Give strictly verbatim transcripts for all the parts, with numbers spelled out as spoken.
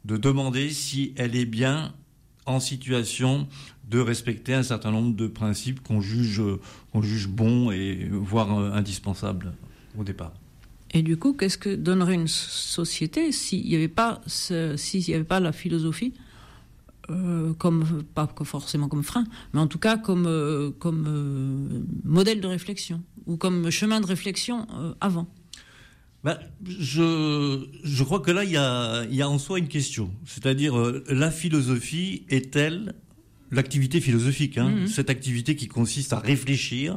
de demander si elle est bien en situation de respecter un certain nombre de principes qu'on juge, qu'on juge bons et voire indispensables au départ. Et du coup, qu'est-ce que donnerait une société s'il n'y avait pas, ce, s'il n'y avait pas la philosophie, euh, comme, pas forcément comme frein, mais en tout cas comme, euh, comme euh, modèle de réflexion, ou comme chemin de réflexion euh, avant? Ben, je, je crois que là, il y a, il y a en soi une question. C'est-à-dire, euh, la philosophie est-elle l'activité philosophique, hein, mmh. cette activité qui consiste à réfléchir,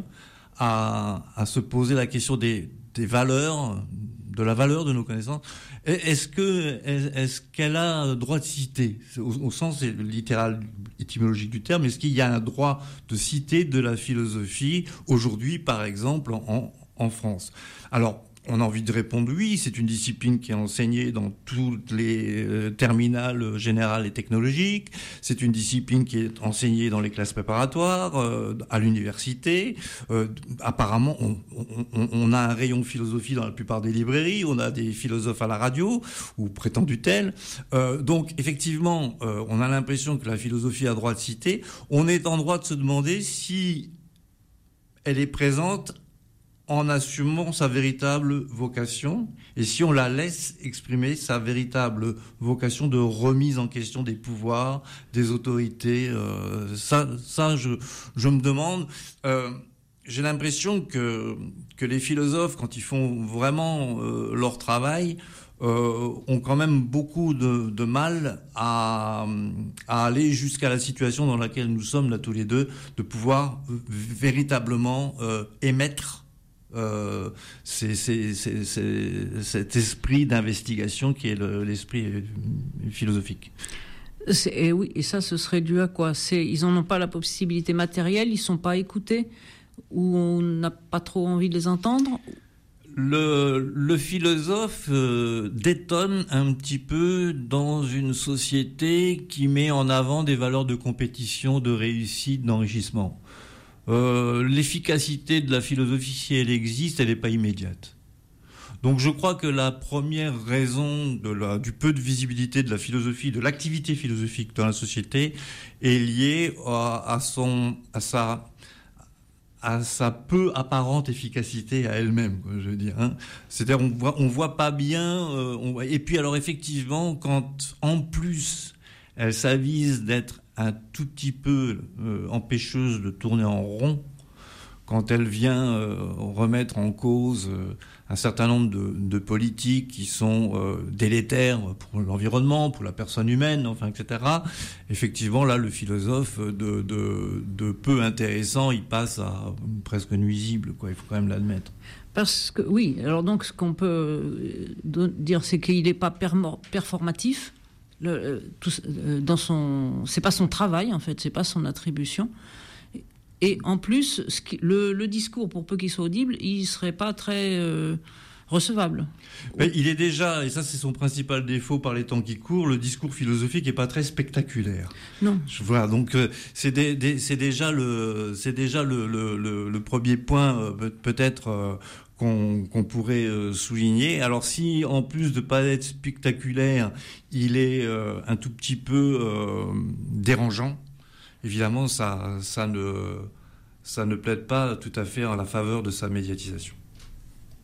à, à se poser la question des, des valeurs, de la valeur de nos connaissances. Est-ce que, est-ce qu'elle a droit de citer, au, au sens littéral, étymologique du terme, est-ce qu'il y a un droit de citer de la philosophie aujourd'hui, par exemple, en, en France? Alors, on a envie de répondre oui, c'est une discipline qui est enseignée dans toutes les euh, terminales générales et technologiques, c'est une discipline qui est enseignée dans les classes préparatoires, euh, à l'université. Euh, apparemment, on, on, on a un rayon de philosophie dans la plupart des librairies, on a des philosophes à la radio, ou prétendus tels. Euh, donc, effectivement, euh, on a l'impression que la philosophie a droit de citer. On est en droit de se demander si elle est présente en assumant sa véritable vocation, et si on la laisse exprimer sa véritable vocation de remise en question des pouvoirs, des autorités, euh, ça, ça, je, je me demande. Euh, j'ai l'impression que que les philosophes, quand ils font vraiment euh, leur travail, euh, ont quand même beaucoup de, de mal à, à aller jusqu'à la situation dans laquelle nous sommes là tous les deux, de pouvoir véritablement euh, émettre Euh, c'est, c'est, c'est, c'est cet esprit d'investigation qui est le, l'esprit philosophique. C'est, et oui, et ça, ce serait dû à quoi? C'est, ils n'en ont pas la possibilité matérielle, ils ne sont pas écoutés, ou on n'a pas trop envie de les entendre? Le, le philosophe euh, détonne un petit peu dans une société qui met en avant des valeurs de compétition, de réussite, d'enrichissement. Euh, l'efficacité de la philosophie, si elle existe, elle n'est pas immédiate. Donc je crois que la première raison de la, du peu de visibilité de la philosophie, de l'activité philosophique dans la société, est liée à, à, son, à, sa, à sa peu apparente efficacité à elle-même, quoi, je veux dire. Hein. C'est-à-dire on voit, on voit pas bien. Euh, on, et puis alors effectivement, quand en plus elle s'avise d'être un tout petit peu euh, empêcheuse de tourner en rond, quand elle vient euh, remettre en cause euh, un certain nombre de, de politiques qui sont euh, délétères pour l'environnement, pour la personne humaine, enfin, et cetera. Effectivement, là, le philosophe de, de, de peu intéressant, il passe à presque nuisible, quoi. Il faut quand même l'admettre. Parce que, oui, alors donc, ce qu'on peut dire, c'est qu'il n'est pas permo- performatif. Le, tout, dans son, c'est pas son travail en fait, c'est pas son attribution. Et en plus, ce qui, le, le discours, pour peu qu'il soit audible, il serait pas très euh, recevable. Mais il est déjà, et ça c'est son principal défaut par les temps qui courent, le discours philosophique est pas très spectaculaire. Non. Voilà, donc euh, c'est, des, des, c'est déjà le, c'est déjà le, le, le, le premier point euh, peut-être. Euh, Qu'on, qu'on pourrait euh, souligner. Alors si en plus de pas être spectaculaire, il est euh, un tout petit peu euh, dérangeant, évidemment ça, ça ne, ça ne plaide pas tout à fait en la faveur de sa médiatisation.